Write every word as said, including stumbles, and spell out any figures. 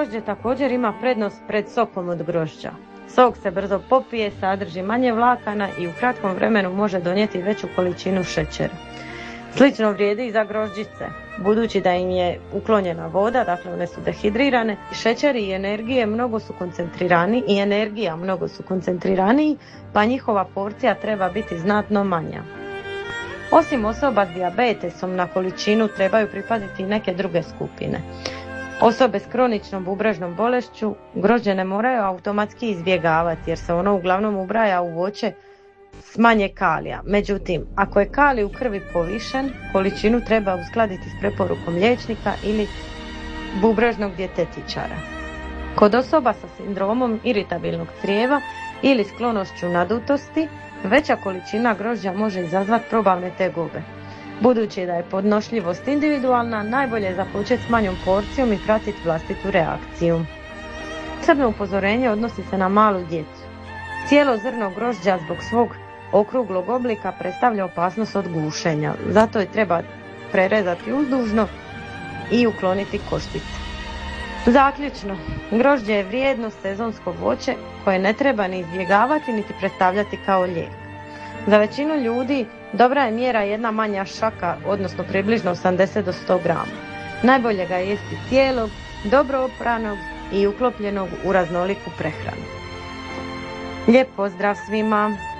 Grožđe također ima prednost pred sokom od grožđa. Sok se brzo popije, sadrži manje vlakana i u kratkom vremenu može donijeti veću količinu šećera. Slično vrijedi i za grožđice. Budući da im je uklonjena voda, dakle one su dehidrirane, šećeri i energije mnogo su koncentrirani i energija mnogo su koncentriraniji, pa njihova porcija treba biti znatno manja. Osim osoba s dijabetesom na količinu trebaju pripaziti i neke druge skupine. Osobe s kroničnom bubrežnom bolešću grožđe ne moraju automatski izbjegavati jer se ono uglavnom ubraja u voće s manje kalija. Međutim, ako je kalij u krvi povišen, količinu treba uskladiti s preporukom liječnika ili bubrežnog dijetetičara. Kod osoba sa sindromom iritabilnog crijeva ili sklonošću nadutosti, veća količina grožđa može izazvati probavne tegobe. Budući da je podnošljivost individualna, najbolje je započeti s manjom porcijom i pratiti vlastitu reakciju. Posebno upozorenje odnosi se na malu djecu. Cijelo zrno grožđa zbog svog okruglog oblika predstavlja opasnost od gušenja, zato je treba prerezati uzdužno i ukloniti koštice. Zaključno, grožđe je vrijedno sezonsko voće koje ne treba ni izbjegavati niti predstavljati kao lijek. Za većinu ljudi dobra je mjera jedna manja šaka, odnosno približno osamdeset do sto grama. Najbolje ga je jesti cijelog, dobro opranog i uklopljenog u raznoliku prehranu. Lijep pozdrav svima!